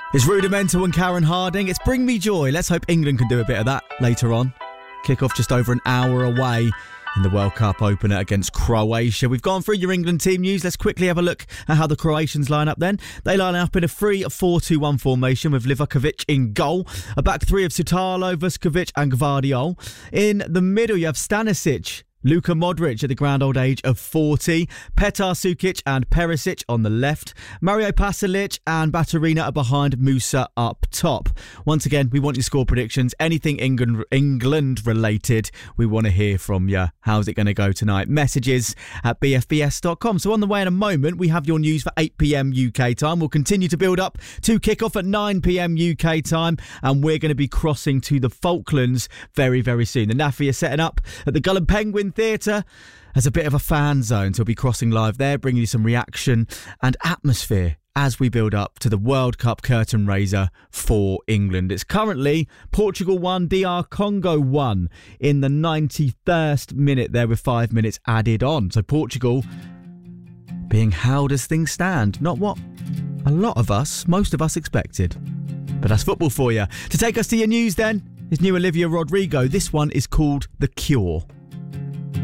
It's Rudimental and Karen Harding. It's Bring Me Joy. Let's hope England can do a bit of that later on. Kick-off just over an hour away in the World Cup opener against Croatia. We've gone through your England team news. Let's quickly have a look at how the Croatians line up then. They line up in a 3-4-2-1 formation with Livakovic in goal. A back three of Sutalo, Vuskovic and Gvardiol. In the middle, you have Stanisic, Luka Modric at the grand old age of 40, Petar Sukic and Perisic on the left, Mario Pasalic and Baturina are behind Musa up top. Once again, we want your score predictions, anything England related, we want to hear from you. How's it going to go tonight? Messages at bfbs.com. So on the way in a moment, we have your news for 8 p.m. UK time. We'll continue to build up to kick-off at 9 p.m. UK time, and we're going to be crossing to the Falklands very, very soon. The NAFI are setting up at the Gull and Penguin Theatre as a bit of a fan zone, so we'll be crossing live there, bringing you some reaction and atmosphere as we build up to the World Cup curtain raiser for England. It's currently Portugal 1, DR Congo 1 in the 91st minute there with 5 minutes added on. So Portugal being held as things stand. Not what a lot of us, most of us expected. But that's football for you. To take us to your news then is new Olivia Rodrigo. This one is called The Cure.